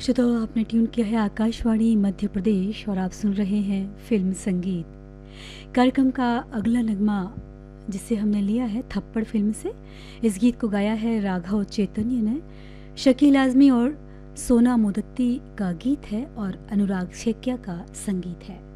श्रोताओ, आपने ट्यून किया है आकाशवाणी मध्य प्रदेश और आप सुन रहे हैं फिल्म संगीत। कार्यक्रम का अगला नगमा जिसे हमने लिया है थप्पड़ फिल्म से। इस गीत को गाया है राघव चैतन्य ने। शकील आज़मी और सोना मोदत्ती का गीत है और अनुराग शेक्या का संगीत है।